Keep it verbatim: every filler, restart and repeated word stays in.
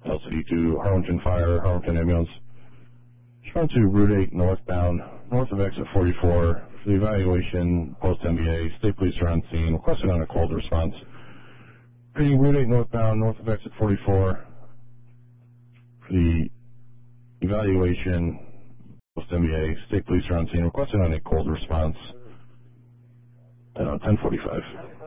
L C D two, Harlingen Fire, Harlingen Ambulance. Respond to Route eight northbound, north of exit forty-four, for the evaluation, post-M B A, state police are on scene, requested on a cold response. Reading Route eight northbound, north of exit forty-four, for the evaluation, post-M B A, state police are on scene, requested on a cold response. Uh, ten forty-five.